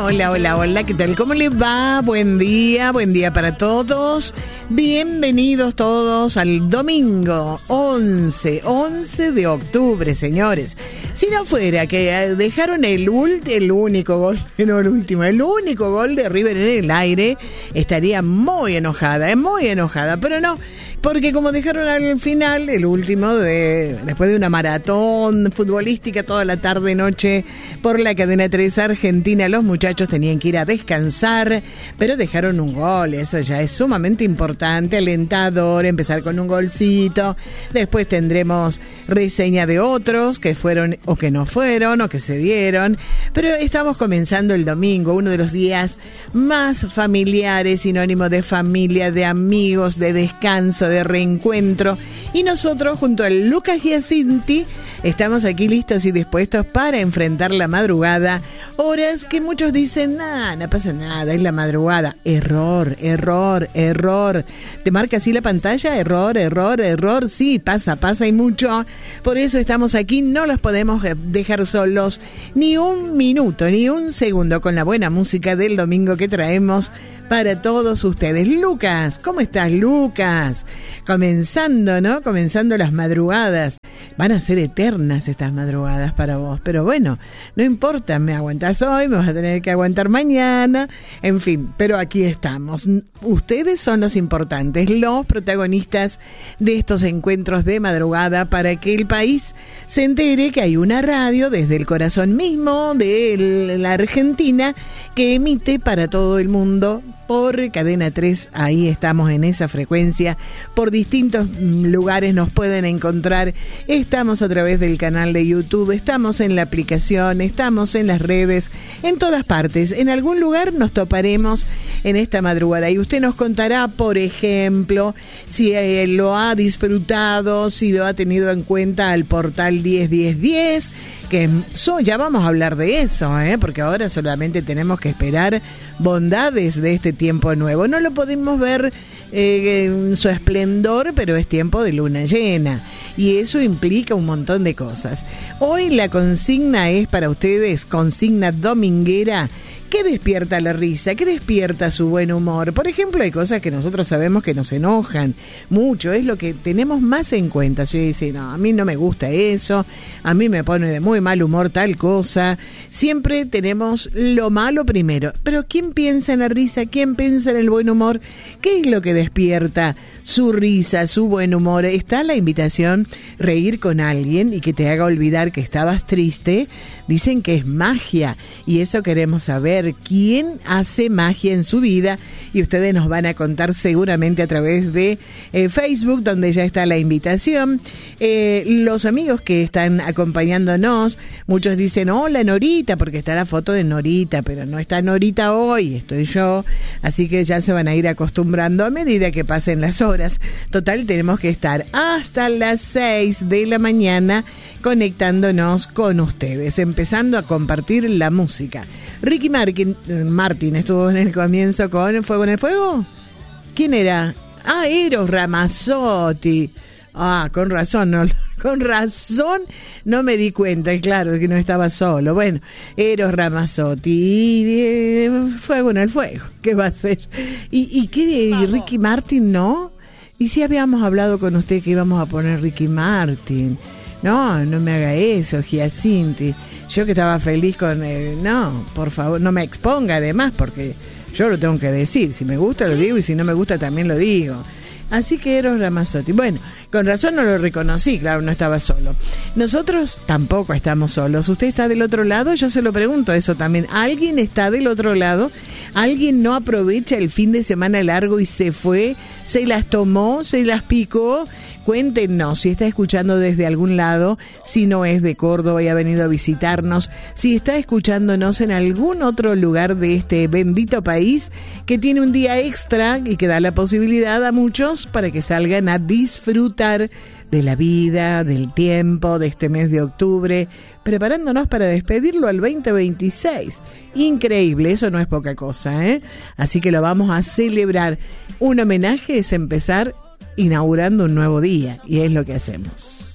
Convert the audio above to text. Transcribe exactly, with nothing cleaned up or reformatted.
hola, hola, hola, ¿qué tal? ¿Cómo les va? Buen día, buen día para todos. Bienvenidos todos al domingo once, once de octubre, señores. Si no fuera que dejaron el, ult- el único gol, no el último, el único gol de River en el aire, estaría muy enojada, muy enojada, pero no, porque como dejaron al final, el último, de después de una maratón futbolística toda la tarde noche por la cadena tres Argentina, los muchachos tenían que ir a descansar, pero dejaron un gol, eso ya es sumamente importante, alentador, empezar con un golcito, después tendremos reseña de otros que fueron o que no fueron o que se dieron, pero estamos comenzando el domingo, uno de los días más familiares, sinónimo de familia, de amigos, de descanso, de reencuentro, y nosotros junto a Lucas Giacinti estamos aquí listos y dispuestos para enfrentar la madrugada, horas que muchos dicen, nah, no pasa nada, es la madrugada. Error, error, error. ¿Te marca así la pantalla? Error, error, error. Sí, pasa, pasa y mucho. Por eso estamos aquí, no los podemos dejar solos ni un minuto, ni un segundo con la buena música del domingo que traemos para todos ustedes. Lucas, ¿cómo estás, Lucas? Comenzando, ¿no? Comenzando las madrugadas. Van a ser eternas estas madrugadas para vos, pero bueno, no importa, me aguantás hoy, me vas a tener que aguantar mañana, en fin, pero aquí estamos. Ustedes son los importantes, los protagonistas de estos encuentros de madrugada para que el país se entere que hay una radio desde el corazón mismo de la Argentina que emite para todo el mundo por Cadena tres, ahí estamos en esa frecuencia, por distintos lugares nos pueden encontrar, estamos a través del canal de YouTube, estamos en la aplicación, estamos en las redes, en todas partes, en algún lugar nos toparemos en esta madrugada y usted nos contará, por ejemplo, si eh, lo ha disfrutado, si lo ha tenido en cuenta al portal diez diez diez, que so, ya vamos a hablar de eso, ¿eh? Porque ahora solamente tenemos que esperar bondades de este tiempo nuevo. No lo podemos ver eh, en su esplendor, pero es tiempo de luna llena y eso implica un montón de cosas. Hoy la consigna es para ustedes, consigna dominguera. ¿Qué despierta la risa? ¿Qué despierta su buen humor? Por ejemplo, hay cosas que nosotros sabemos que nos enojan mucho, es lo que tenemos más en cuenta. Si dice, no, a mí no me gusta eso, a mí me pone de muy mal humor tal cosa. Siempre tenemos lo malo primero. Pero ¿quién piensa en la risa? ¿Quién piensa en el buen humor? ¿Qué es lo que despierta su risa, su buen humor? Está la invitación, reír con alguien y que te haga olvidar que estabas triste. Dicen que es magia y eso queremos saber. ¿Quién hace magia en su vida? Y ustedes nos van a contar seguramente a través de eh, Facebook, donde ya está la invitación. Eh, los amigos que están acompañándonos, muchos dicen, hola Norita, porque está la foto de Norita, pero no está Norita hoy, estoy yo. Así que ya se van a ir acostumbrando a medida que pasen las horas. Total, tenemos que estar hasta las seis de la mañana conectándonos con ustedes, empezando a compartir la música. Ricky Martin, Martin estuvo en el comienzo con Fuego en el Fuego. ¿Quién era? Ah, Eros Ramazzotti. Ah, con razón, no, con razón no me di cuenta, claro, que no estaba solo. Bueno, Eros Ramazzotti y eh, Fuego en el Fuego, ¿qué va a ser? ¿Y, y qué, Ricky Martin, no? ¿Y si habíamos hablado con usted que íbamos a poner Ricky Martin? No, no me haga eso, Giacinti. Yo que estaba feliz con él. No, por favor, no me exponga además, porque yo lo tengo que decir. Si me gusta lo digo y si no me gusta también lo digo. Así que Eros Ramazzotti. Bueno, con razón no lo reconocí, claro, no estaba solo. Nosotros tampoco estamos solos. ¿Usted está del otro lado? Yo se lo pregunto eso también. ¿Alguien está del otro lado? ¿Alguien no aprovecha el fin de semana largo y se fue? ¿Se las tomó? ¿Se las picó? Cuéntenos si está escuchando desde algún lado, si no es de Córdoba y ha venido a visitarnos, si está escuchándonos en algún otro lugar de este bendito país que tiene un día extra y que da la posibilidad a muchos para que salgan a disfrutar de la vida, del tiempo, de este mes de octubre, preparándonos para despedirlo al veinte veintiséis. Increíble, eso no es poca cosa, ¿eh? Así que lo vamos a celebrar. Un homenaje es empezar inaugurando un nuevo día, y es lo que hacemos.